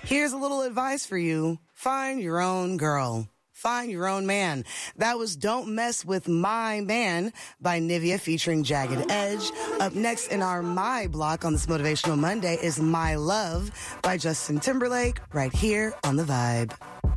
Here's a little advice for you. Find your own girl. Find your own man. That was Don't Mess With My Man by Nivea featuring Jagged Edge. Up next in our My block on this Motivational Monday is My Love by Justin Timberlake right here on The Vibe.